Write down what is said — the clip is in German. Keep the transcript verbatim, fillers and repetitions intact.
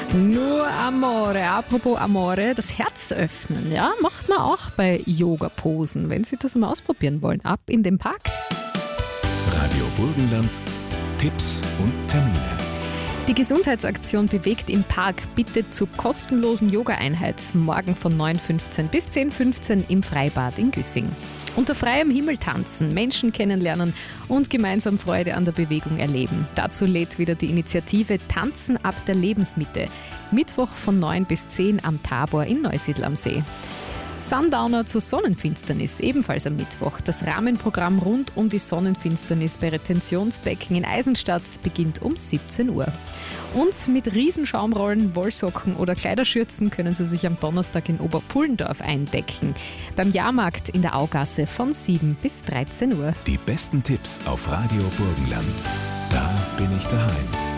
Nur Amore, apropos Amore, das Herz öffnen, ja, macht man auch bei Yoga-Posen. Wenn Sie das mal ausprobieren wollen, ab in den Park. Radio Burgenland, Tipps und Termine. Die Gesundheitsaktion Bewegt im Park bittet zur kostenlosen Yoga-Einheit morgen von neun Uhr fünfzehn bis zehn Uhr fünfzehn im Freibad in Güssing. Unter freiem Himmel tanzen, Menschen kennenlernen und gemeinsam Freude an der Bewegung erleben. Dazu lädt wieder die Initiative Tanzen ab der Lebensmitte. Mittwoch von neun bis zehn am Tabor in Neusiedl am See. Sundowner zur Sonnenfinsternis, ebenfalls am Mittwoch. Das Rahmenprogramm rund um die Sonnenfinsternis bei Retentionsbecken in Eisenstadt beginnt um siebzehn Uhr. Und mit Riesenschaumrollen, Wollsocken oder Kleiderschürzen können Sie sich am Donnerstag in Oberpullendorf eindecken. Beim Jahrmarkt in der Augasse von sieben bis dreizehn Uhr. Die besten Tipps auf Radio Burgenland. Da bin ich daheim.